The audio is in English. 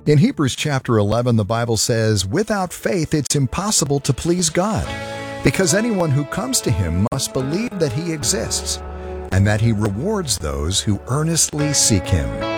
In Hebrews chapter 11, the Bible says, "Without faith it's impossible to please God, because anyone who comes to him must believe that he exists, and that he rewards those who earnestly seek him."